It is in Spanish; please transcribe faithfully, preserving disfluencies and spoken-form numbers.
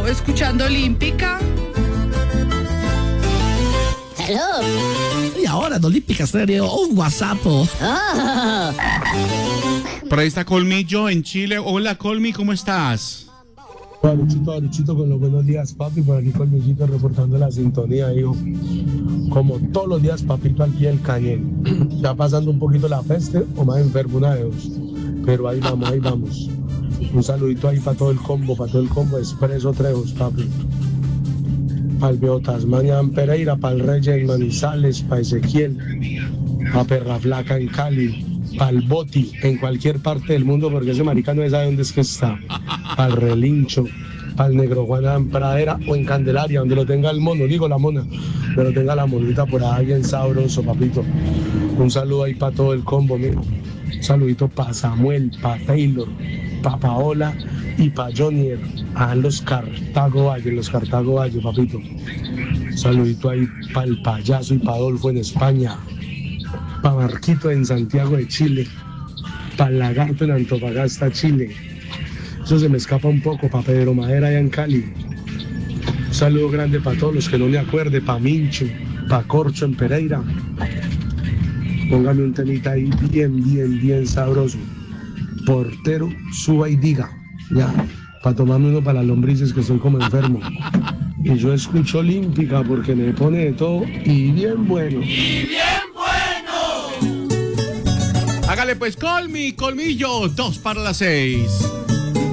Yo escuchando Olímpica. Hello. Y ahora en Olímpica Estéreo, un WhatsApp. Oh. Por ahí está Colmillo en Chile. Hola, Colmi, ¿cómo estás? Aruchito, Aruchito, con los buenos días, papi. Por aquí Colmillito reportando la sintonía, hijo. Como todos los días, papito, al pie del cañón. Ya pasando un poquito la peste o más enfermo, una de dos. Pero ahí vamos, ahí vamos. Un saludito ahí para todo el combo, para todo el combo Expreso Trejos, papi. Para el Viejo Tasmania en Pereira, para el Reyes en Manizales, para Ezequiel, para Perra Flaca en Cali, para el Boti en cualquier parte del mundo, porque ese marica no sabe dónde es que está. Para el Relincho, para el Negro Juana en Pradera o en Candelaria, donde lo tenga el mono, digo la mona, pero tenga la monita por ahí bien sabroso, papito. Un saludo ahí para todo el combo, mijo. Un saludito para Samuel, para Taylor, para Paola y para Jonier, a los Cartago Valle, los Cartago Valle, papito. Un saludito ahí para el Payaso y para Adolfo en España, para Marquito en Santiago de Chile, para el Lagarto en Antofagasta, Chile. Eso se me escapa un poco, para Pedro Madera allá en Cali. Un saludo grande para todos los que no me acuerde, para Mincho, para Corcho en Pereira. Póngame un temita ahí bien, bien, bien sabroso. Portero, suba y diga. Ya, para tomarme uno para las lombrices que estoy como enfermo. Y yo escucho Olímpica porque me pone de todo y bien bueno. ¡Y bien bueno! Hágale pues, Colmi, Colmillo, dos para las seis.